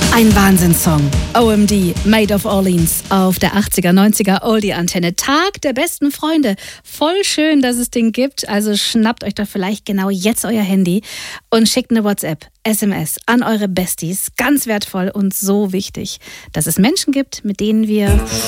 Ein Wahnsinnssong. OMD, Made of Orleans auf der 80er, 90er Oldie-Antenne. Tag der besten Freunde. Voll schön, dass es den gibt. Also schnappt euch doch vielleicht genau jetzt euer Handy und schickt eine WhatsApp, SMS an eure Besties. Ganz wertvoll und so wichtig, dass es Menschen gibt, mit denen wir